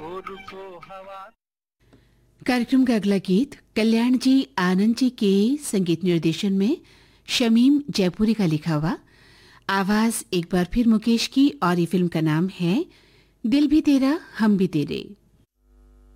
कार्यक्रम का अगला गीत कल्याण जी आनंद जी के संगीत निर्देशन में शमीम जयपुरी का लिखा हुआ, आवाज एक बार फिर मुकेश की, और ये फिल्म का नाम है दिल भी तेरा हम भी तेरे।